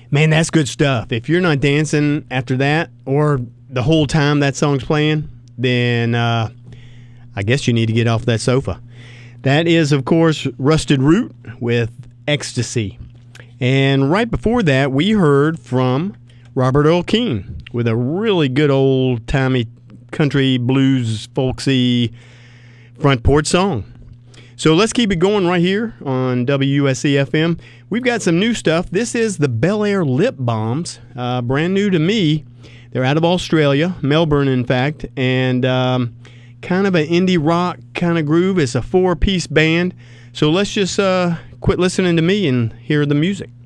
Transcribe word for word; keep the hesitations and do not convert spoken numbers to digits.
Man, that's good stuff. If you're not dancing after that or the whole time that song's playing, then uh, I guess you need to get off that sofa. That is, of course, Rusted Root with Ecstasy. And right before that, we heard from Robert Earl Keen with a really good old-timey country blues folksy front porch song. So let's keep it going right here on W U S C F M. We've got some new stuff. This is the Bel Air Lip Bombs, uh, brand new to me. They're out of Australia, Melbourne, in fact, and um, kind of an indie rock kind of groove. It's a four-piece band. So let's just uh, quit listening to me and hear the music.